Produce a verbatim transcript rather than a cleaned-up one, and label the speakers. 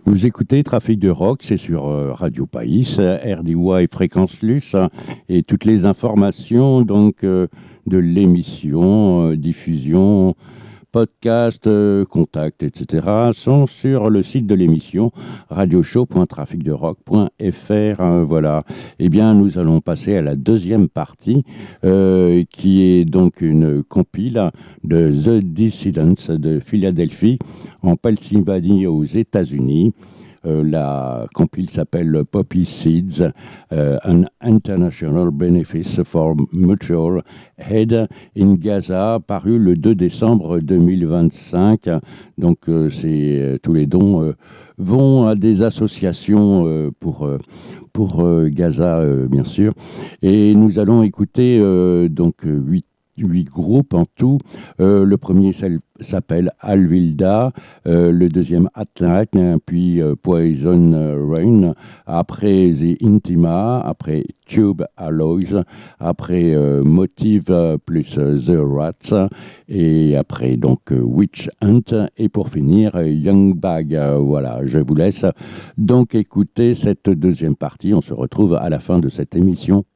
Speaker 1: Vous écoutez Trafic de Rock, c'est sur euh, Radio Païs, R D Y Fréquence Luce, hein, et toutes les informations donc euh, de l'émission, euh, diffusion, podcast, euh, contact, et cetera sont sur le site de l'émission radioshow point trafic de rock point f r. hein, voilà. Eh bien, nous allons passer à la deuxième partie, euh, qui est donc une compile de The Dissidents de Philadelphie, en Pennsylvanie, aux États-Unis. Euh, la compile s'appelle Poppy Seeds, euh, An International Benefits for Mutual Aid in Gaza, paru le deux décembre deux mille vingt-cinq. Donc, euh, c'est, euh, tous les dons euh, vont à des associations euh, pour, euh, pour euh, Gaza, euh, bien sûr. Et nous allons écouter euh, donc huit huit groupes en tout. Euh, le premier s'appelle Alvilda, euh, le deuxième Atlanta, puis euh, Poison Rain, après The Intima, après Tube Alloys, après euh, Motive plus euh, The Rats, et après donc euh, Witch Hunt, et pour finir euh, Young Bag. Euh, voilà, je vous laisse donc écouter cette deuxième partie. On se retrouve à la fin de cette émission.